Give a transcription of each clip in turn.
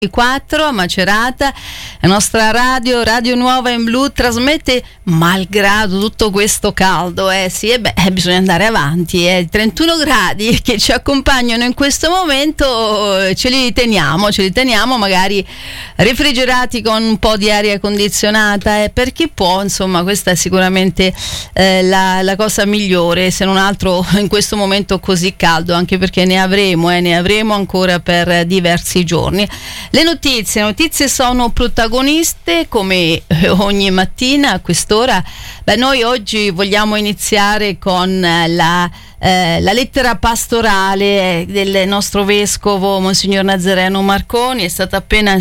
4 a Macerata. La nostra Radio Nuova in Blu trasmette malgrado tutto questo caldo, bisogna andare avanti, 31 gradi che ci accompagnano in questo momento, ce li teniamo magari refrigerati con un po' di aria condizionata, per chi può, insomma, questa è sicuramente la cosa migliore, se non altro in questo momento così caldo, anche perché ne avremo ancora per diversi giorni. Le notizie sono protagoniste come ogni mattina a quest'ora. Noi oggi vogliamo iniziare con la lettera pastorale del nostro vescovo Monsignor Nazareno Marconi. È stata appena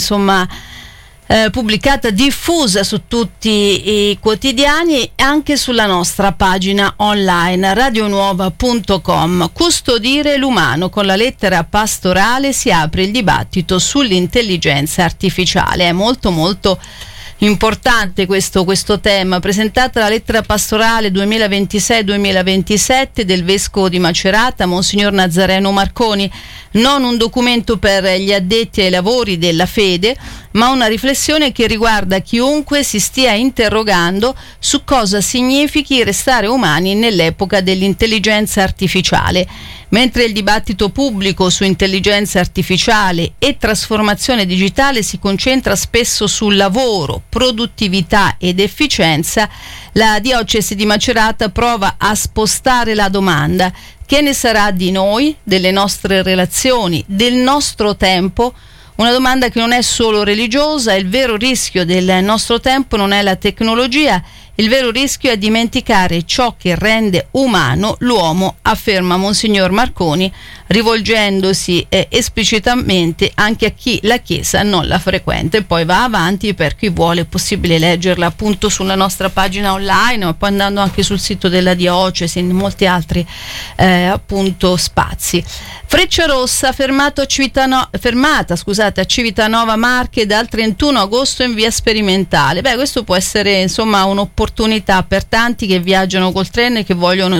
pubblicata, diffusa su tutti i quotidiani e anche sulla nostra pagina online radionuova.com. Custodire l'umano. Con la lettera pastorale si apre il dibattito sull'intelligenza artificiale. È molto importante questo tema. Presentata la lettera pastorale 2026-2027 del vescovo di Macerata Monsignor Nazareno Marconi, non un documento per gli addetti ai lavori della fede, ma una riflessione che riguarda chiunque si stia interrogando su cosa significhi restare umani nell'epoca dell'intelligenza artificiale. Mentre il dibattito pubblico su intelligenza artificiale e trasformazione digitale si concentra spesso sul lavoro, produttività ed efficienza, la diocesi di Macerata prova a spostare la domanda: che ne sarà di noi, delle nostre relazioni, del nostro tempo? Una domanda che non è solo religiosa. Il vero rischio del nostro tempo non è la tecnologia, il vero rischio è dimenticare ciò che rende umano l'uomo, afferma Monsignor Marconi, rivolgendosi esplicitamente anche a chi la Chiesa non la frequenta. E poi va avanti, per chi vuole è possibile leggerla appunto sulla nostra pagina online, ma poi andando anche sul sito della diocesi e in molti altri spazi. Frecciarossa fermata a Civitanova Marche dal 31 agosto in via sperimentale. Questo può essere un'opportunità per tanti che viaggiano col treno e che vogliono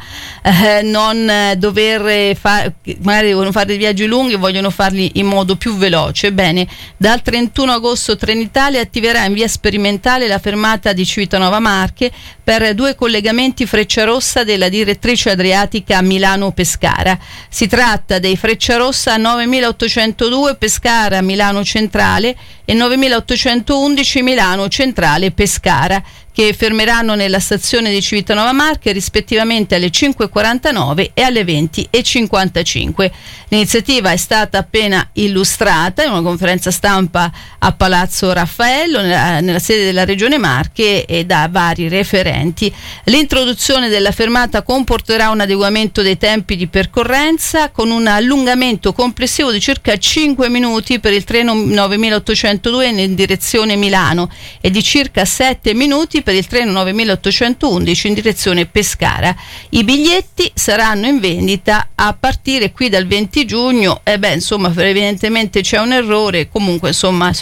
non dover magari devono fare dei viaggi lunghi e vogliono farli in modo più veloce. Dal 31 agosto Trenitalia attiverà in via sperimentale la fermata di Civitanova Marche per 2 collegamenti Frecciarossa della direttrice adriatica Milano-Pescara. Si tratta dei Frecciarossa 9802 Pescara Milano Centrale e 9811 Milano Centrale Pescara, che fermeranno nella stazione di Civitanova Marche rispettivamente alle 5:49 e alle 20:55. L'iniziativa è stata appena illustrata in una conferenza stampa a Palazzo Raffaello nella sede della Regione Marche e da vari referenti. L'introduzione della fermata comporterà un adeguamento dei tempi di percorrenza con un allungamento complessivo di circa 5 minuti per il treno 9802 in direzione Milano e di circa 7 minuti per il treno 9811 in direzione Pescara. I biglietti saranno in vendita a partire qui dal 20 giugno. Evidentemente c'è un errore, comunque sono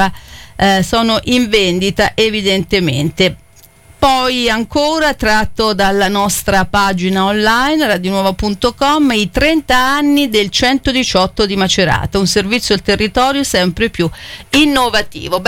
in vendita evidentemente. Poi ancora, tratto dalla nostra pagina online radionuova.com, i 30 anni del 118 di Macerata, un servizio al territorio sempre più innovativo.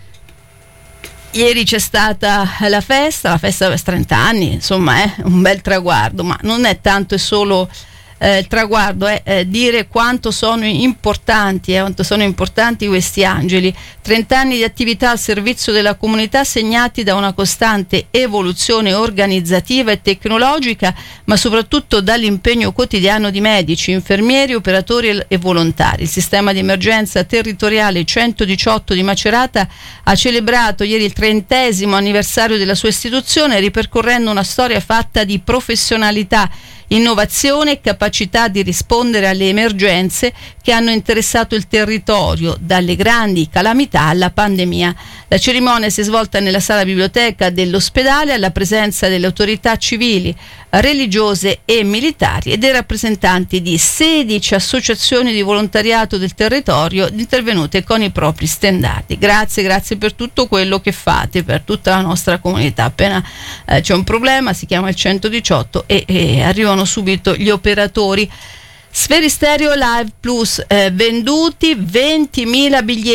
Ieri c'è stata la festa per 30 anni, un bel traguardo, ma non è tanto e solo il traguardo, è dire quanto sono importanti questi angeli. 30 anni di attività al servizio della comunità segnati da una costante evoluzione organizzativa e tecnologica, ma soprattutto dall'impegno quotidiano di medici, infermieri, operatori e volontari. Il sistema di emergenza territoriale 118 di Macerata ha celebrato ieri il 30° anniversario della sua istituzione, ripercorrendo una storia fatta di professionalità, innovazione e capacità di rispondere alle emergenze che hanno interessato il territorio, dalle grandi calamità alla pandemia. La cerimonia si è svolta nella sala biblioteca dell'ospedale alla presenza delle autorità civili, religiose e militari e dei rappresentanti di 16 associazioni di volontariato del territorio intervenute con i propri stendardi. Grazie per tutto quello che fate per tutta la nostra comunità. Appena c'è un problema si chiama il 118 e arrivano subito gli operatori. Sferistereo Live Plus, venduti 20.000 biglietti.